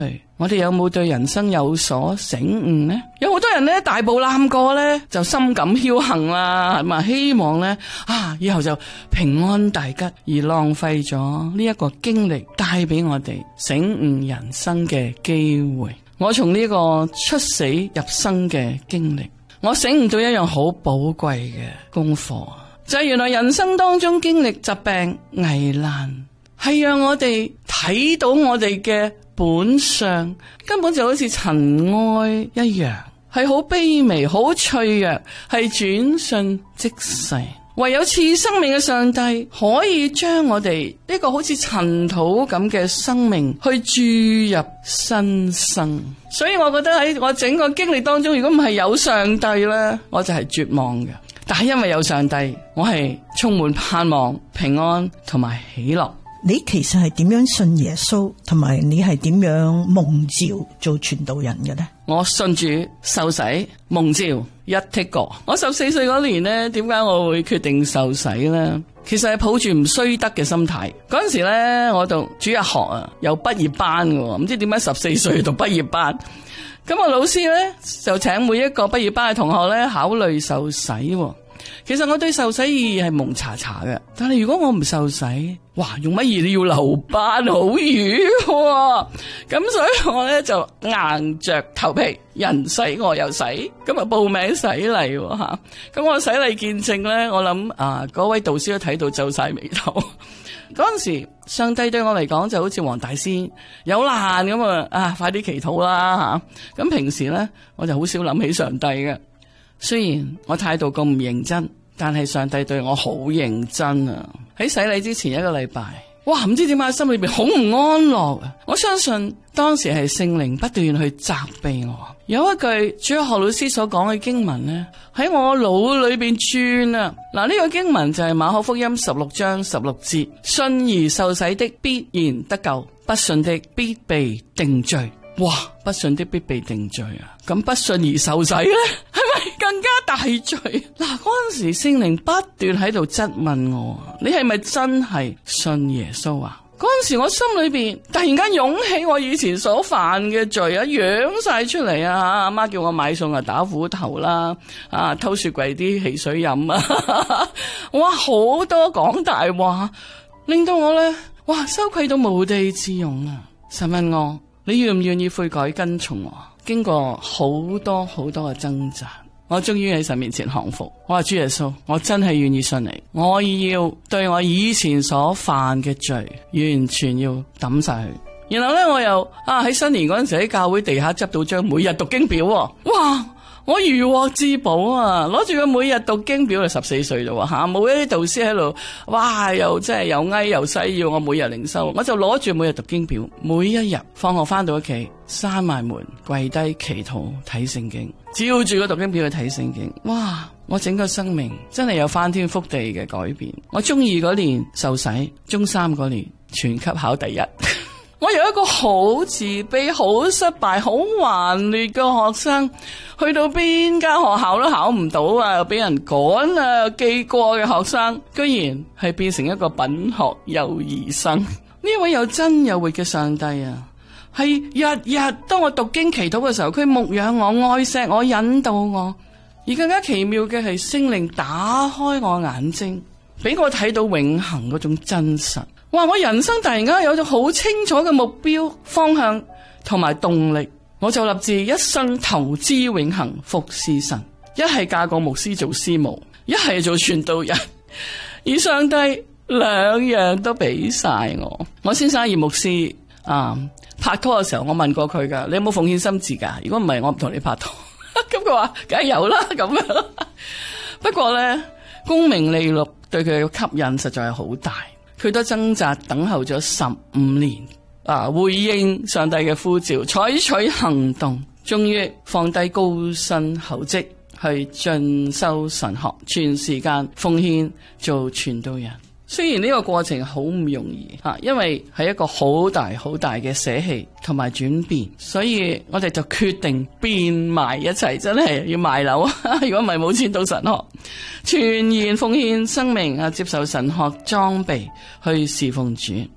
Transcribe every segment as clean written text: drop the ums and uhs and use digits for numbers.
我哋有冇對人生有所醒悟呢？有好多人呢，大步攬過呢，就心感僥倖啦，係咪？希望呢，以後就平安大吉，而浪費咗呢一個經歷帶俾我哋醒悟人生嘅機會。我從呢個出死入生嘅經歷，我醒悟到一樣好寶貴嘅功課，就係原來人生當中經歷疾病危難，係讓我哋睇到我哋嘅本相根本就好似塵埃一樣，係好卑微、好脆弱，係轉瞬即逝。唯有賜生命嘅上帝可以將我哋呢個好似塵土咁嘅生命去注入新生。所以我覺得喺我整個經歷當中，如果唔係有上帝呢，我就係絕望嘅。但係因為有上帝，我係充滿盼望、平安同埋喜樂。 你其實係點樣信耶穌，同埋你係點樣蒙召做傳道人嘅呢？ 我信主受洗蒙召一剔過。我14歲嗰年呢，點解我會決定受洗呢？其實係抱住唔衰得嘅心態。嗰陣時呢，我讀主日學有畢業班嘅，唔知點解14歲讀畢業班。咁我老師呢，就請每一個畢業班嘅同學呢，考慮受洗。其實我對受洗意義係蒙查查嘅，但係如果我唔受洗，哇，用乜嘢你要留班好瘀喎。咁所以我咧就硬着頭皮，人洗我又洗，咁啊報名洗禮吓。咁我洗禮見證咧，我諗嗰位導師都睇到皺晒眉頭。嗰陣時上帝對我嚟講就好似黃大仙有難咁快啲祈禱啦吓。咁平時咧我就好少諗起上帝嘅。雖然我態度咁唔認真，但係上帝對我好認真啊！喺洗禮之前一個禮拜，哇，唔知點解心裏邊好唔安樂啊！我相信當時係聖靈不斷去責備我。有一句主日學老師所講嘅經文呢，喺我腦裏邊轉啊！嗱，呢個經文就係馬可福音16章16節：信而受洗的必然得救，不信的必被定罪。哇！不信的必被定罪啊！咁不信而受洗呢，係咪更加大罪？嗱，嗰陣時聖靈不斷喺度質問我：你係咪真係信耶穌啊？嗰陣時我心裏邊突然間湧起我以前所犯嘅罪啊，揚晒出嚟啊！阿媽叫我買餸啊，打斧頭啦，偷雪櫃啲汽水飲啊！哇，好多講大話，令到我咧，哇，羞愧到無地自容啊！神問我：你願唔願意悔改跟從我？經過好多嘅掙扎，我終於喺神面前降服。我話主耶穌，我真係願意信你，我要對我以前所犯嘅罪完全要抌晒去。然後咧，我又喺新年嗰陣時喺教會地下執到張每日讀經表，哇！我如獲至寶啊！攞住個每日讀經表就14歲咯吓，冇一啲導師喺度，哇！又真係又哀又西要我每日靈修，我就攞住每日讀經表，每一日放學翻到屋企，閂埋門，跪低祈禱睇聖經，照住個讀經表去睇聖經，哇！我整個生命真係有翻天覆地嘅改變。我中二嗰年受洗，中三嗰年全級考第一。我由一個好自卑、好失敗、好頑劣嘅學生，去到邊間學校都考唔到啊，又俾人趕啊，記過嘅學生，居然係變成一個品學優異生。呢位有真有活嘅上帝啊，係日日當我讀經祈禱嘅時候，佢牧養我、愛錫我、引導我。而更加奇妙嘅係聖靈打開我眼睛，俾我睇到永恆嗰種真實。哇！我人生突然間有咗好清楚嘅目標方向同埋動力，我就立志一生投資永恆服侍神，一係嫁個牧師做師母，一係做傳道人。而上帝兩樣都俾晒我。我先生葉牧師拍拖嘅時候，我問過佢噶，你有冇奉獻心志噶？如果唔係，我唔同你拍拖。咁佢話梗係有啦咁樣。不過咧，功名利祿對佢嘅吸引實在係好大。佢都掙扎等候咗15年，回應上帝嘅呼召，採取行動，終於放低高薪厚職，去進修神學，全時間奉獻做傳道人。雖然呢個過程好唔容易因為係一個好大嘅捨棄同埋轉變，所以我哋就決定變埋一齊，真係要賣樓。如果唔係冇錢讀神學，全然奉獻生命接受神學裝備去侍奉主。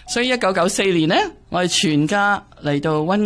所以1994年呢，我哋全家嚟到溫